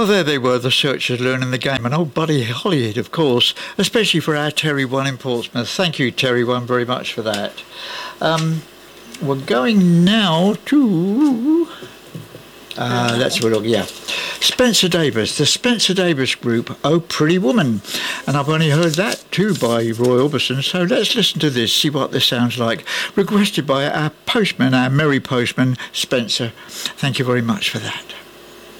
Well, there they were, the Searchers learning the game, and old Buddy Hollyhead, of course, especially for our Terry One in Portsmouth. Thank you, Terry One, very much for that. We're going now to... let's have a look, yeah. Spencer Davis, the Spencer Davis Group, Oh Pretty Woman. And I've only heard that too by Roy Orbison, so let's listen to this, see what this sounds like. Requested by our postman, our merry postman, Spencer. Thank you very much for that.